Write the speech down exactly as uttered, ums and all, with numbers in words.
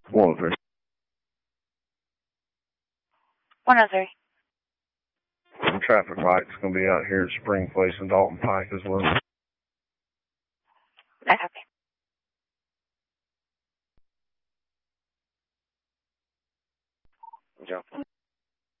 one oh three. one oh three. Some traffic lights going to be out here at Spring Place and Dalton Pike as well. That's okay. Yeah.